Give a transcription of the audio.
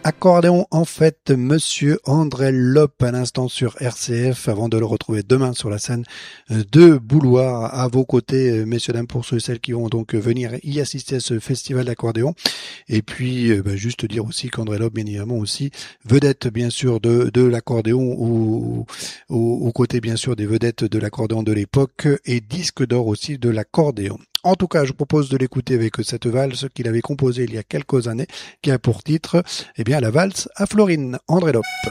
Accordéon en fait, monsieur André Lope à l'instant sur RCF avant de le retrouver demain sur la scène de Bouloir à vos côtés, messieurs dames, pour ceux et celles qui vont donc venir y assister à ce festival d'accordéon. Et puis juste dire aussi qu'André Lope, bien évidemment aussi vedette bien sûr de l'accordéon aux côtés bien sûr des vedettes de l'accordéon de l'époque et disque d'or aussi de l'accordéon. En tout cas, je propose de l'écouter avec cette valse qu'il avait composée il y a quelques années, qui a pour titre, eh bien, la valse à Florine, André Lope.